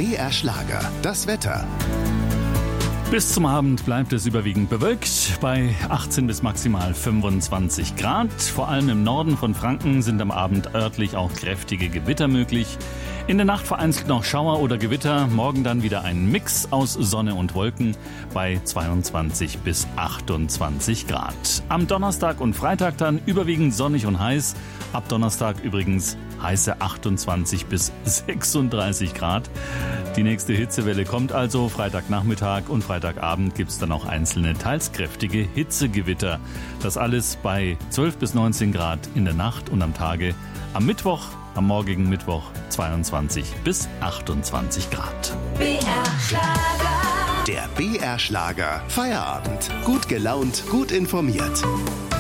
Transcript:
BR Schlager, das Wetter. Bis zum Abend bleibt es überwiegend bewölkt, bei 18 bis maximal 25 Grad. Vor allem im Norden von Franken sind am Abend örtlich auch kräftige Gewitter möglich. In der Nacht vereinzelt noch Schauer oder Gewitter, morgen dann wieder ein Mix aus Sonne und Wolken bei 22 bis 28 Grad. Am Donnerstag und Freitag dann überwiegend sonnig und heiß. Ab Donnerstag übrigens heiße 28 bis 36 Grad. Die nächste Hitzewelle kommt also. Freitagnachmittag und Freitagabend gibt es dann auch einzelne, teils kräftige Hitzegewitter. Das alles bei 12 bis 19 Grad in der Nacht und am Tage. Am morgigen Mittwoch 22 bis 28 Grad. BR Schlager. Der BR Schlager Feierabend. Gut gelaunt, gut informiert.